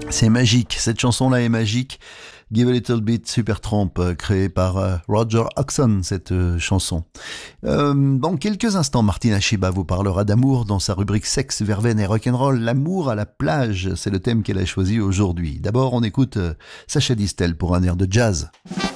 C'est magique, cette chanson-là est magique. Give a Little Bit, Supertramp, créée par Roger Hodgson, cette chanson. Dans quelques instants, Martina Shiba vous parlera d'amour dans sa rubrique Sexe, Verveine et Rock'n'Roll. L'amour à la plage, c'est le thème qu'elle a choisi aujourd'hui. D'abord, on écoute Sacha Distel pour un air de jazz.